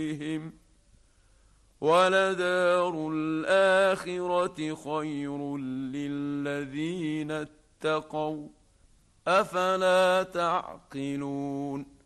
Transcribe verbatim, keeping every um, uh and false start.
قبلهم ولدار الآخرة خير للذين اتقوا أفلا تعقلون